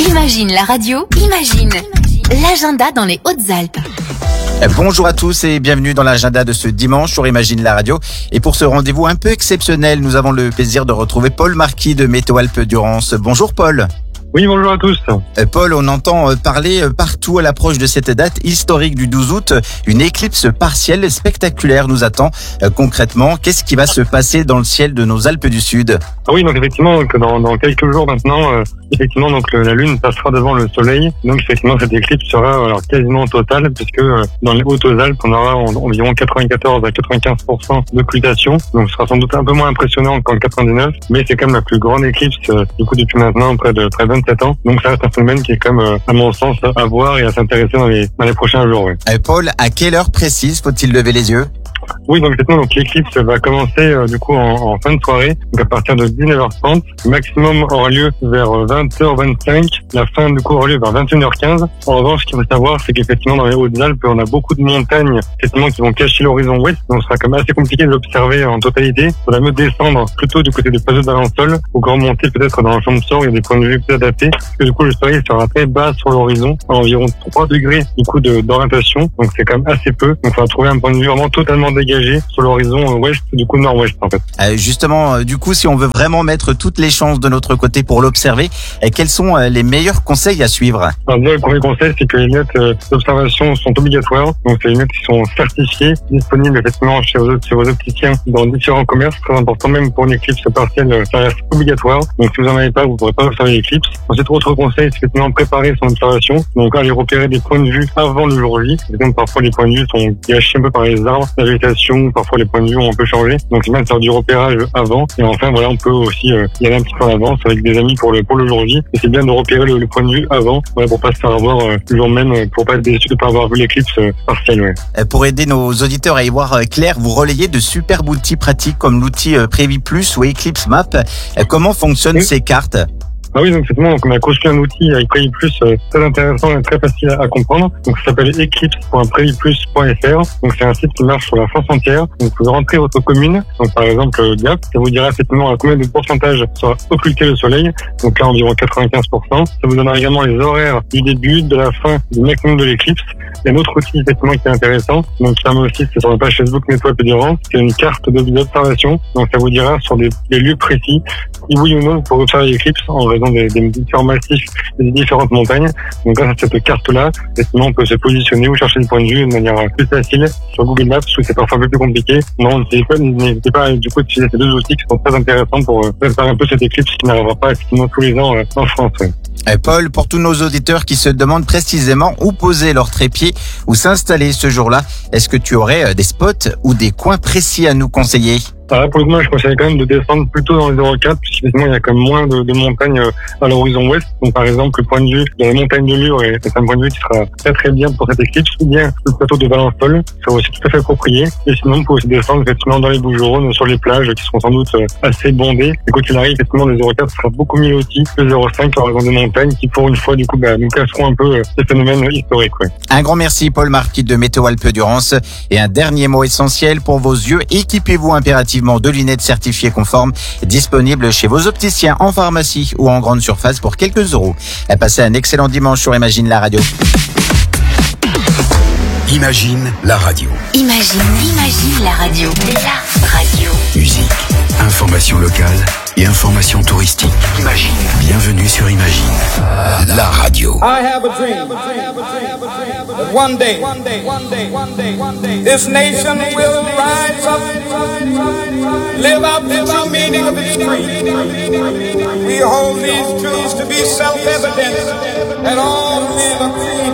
Imagine la radio, imagine l'agenda dans les Hautes-Alpes. Bonjour à tous et bienvenue dans l'agenda de ce dimanche sur Imagine la radio. Et pour ce rendez-vous un peu exceptionnel, nous avons le plaisir de retrouver Paul Marquis de Météo Alpes-Durance. Bonjour Paul. Oui, bonjour à tous. Paul, on entend parler partout à l'approche de cette date historique du 12 août. Une éclipse partielle spectaculaire nous attend. Concrètement, qu'est-ce qui va se passer dans le ciel de nos Alpes du Sud? Ah oui, donc effectivement, dans quelques jours maintenant, effectivement, donc la Lune passera devant le Soleil. Donc effectivement, cette éclipse sera alors quasiment totale, puisque dans les Hautes-Alpes, on aura environ 94 à 95% d'occultation. Donc ce sera sans doute un peu moins impressionnant qu'en 99, mais c'est quand même la plus grande éclipse du coup depuis maintenant près de 27 ans. Donc ça reste un phénomène qui est quand même, à mon sens, à voir et à s'intéresser dans les prochains jours. Oui. Paul, à quelle heure précise faut-il lever les yeux? Oui, donc effectivement, donc l'éclipse va commencer du coup en fin de soirée, donc à partir de 19h30. Le maximum aura lieu vers 20h25. La fin du coup aura lieu vers 21h15. En revanche, ce qu'il faut savoir, c'est qu'effectivement dans les Hautes-Alpes, on a beaucoup de montagnes effectivement qui vont cacher l'horizon ouest, donc ce sera quand même assez compliqué de l'observer en totalité. Il faudra mieux descendre plutôt du côté des plateaux d'Alençon ou grand monter peut-être dans le Champsaur. Il y a des points de vue plus adaptés, parce que du coup le soleil sera très bas sur l'horizon, à environ 3 degrés du coup d'orientation, donc c'est quand même assez peu. Donc il faudra trouver un point de vue vraiment totalement dégagé sur l'horizon ouest, du coup nord-ouest en fait. Justement, du coup, si on veut vraiment mettre toutes les chances de notre côté pour l'observer, quels sont les meilleurs conseils à suivre? Alors déjà, le premier conseil, c'est que les lunettes d'observation sont obligatoires. Donc c'est les lunettes qui sont certifiées, disponibles effectivement chez vos opticiens dans différents commerces. Très important, même pour une éclipse partielle, ça reste obligatoire. Donc si vous en avez pas, vous ne pourrez pas observer l'éclipse. Ensuite, autre conseil, c'est effectivement préparer son observation. Donc aller repérer des points de vue avant le jour J. Donc parfois les points de vue sont gâchés un peu par les arbres, la végétation, parfois les points de vue ont un peu changé. Donc c'est bien de faire du repérage avant. Et enfin voilà, on peut aussi y aller un petit peu en avance avec des amis pour le jour J. Et c'est bien de repérer le point de vue avant, voilà, pour pas se faire avoir le jour même, pour pas être déçu de pas avoir vu l'éclipse partielle. Ouais. Pour aider nos auditeurs à y voir clair, vous relayez de superbes outils pratiques comme l'outil Prévi Plus ou Eclipse Map. Comment fonctionnent ces cartes? Ah oui, donc effectivement, on a construit un outil avec Prévi Plus très intéressant et très facile à comprendre. Donc ça s'appelle eclipse.previplus.fr. Donc c'est un site qui marche sur la France entière. Donc vous rentrez votre commune, donc par exemple Gap, ça vous dira effectivement à combien de pourcentage sera occulté le soleil. Donc là environ 95%. Ça vous donnera également les horaires du début, de la fin, du maximum de l'éclipse. Il y a un autre outil effectivement qui est intéressant. Donc ça aussi, c'est sur la page Facebook Météo Alpes-Durance. C'est une carte d'observation. Donc ça vous dira sur des lieux précis si oui ou non vous pourrez observer l'éclipse en raison des différents massifs et des différentes montagnes. Donc grâce à cette carte-là, effectivement, on peut se positionner ou chercher le point de vue de manière plus facile sur Google Maps, où c'est parfois un peu plus compliqué. Non, n'hésitez pas du coup d'utiliser ces deux outils qui sont très intéressants pour préparer un peu cette éclipse qui n'arrivera pas effectivement tous les ans en France. Ouais. Paul, pour tous nos auditeurs qui se demandent précisément où poser leur trépied ou s'installer ce jour-là, est-ce que tu aurais des spots ou des coins précis à nous conseiller? Alors là, pour le coup, je conseille quand même de descendre plutôt dans les 0,4, puisqu'effectivement, il y a quand même moins de montagnes à l'horizon ouest. Donc, par exemple, le point de vue de la montagne de Lure est un point de vue qui sera très très bien pour cette éclipse, ou bien le plateau de Valençol, ça sera aussi tout à fait approprié. Et sinon, vous pouvez aussi descendre effectivement dans les Bouches-du-Rhône, sur les plages, qui seront sans doute assez bondées. Et quand il arrive, effectivement, les 0,4 sera beaucoup mieux loti que le 0,5 en raison des montagnes, qui pour une fois, du coup, nous casseront un peu ces phénomènes historiques. Ouais. Un grand merci, Paul Marquis de Météo Alpes-Durance. Et un dernier mot essentiel pour vos yeux, équipez-vous impérativement de lunettes certifiées conformes, disponibles chez vos opticiens en pharmacie ou en grande surface pour quelques euros. Passez un excellent dimanche sur Imagine la radio. Imagine la radio. Imagine la radio. La radio. Musique, information locale et information touristique. Imagine. Bienvenue sur Imagine, la radio. I have a dream that one day this nation will rise up, live out the true meaning of its creed. We hold these truths to be self-evident that all men are created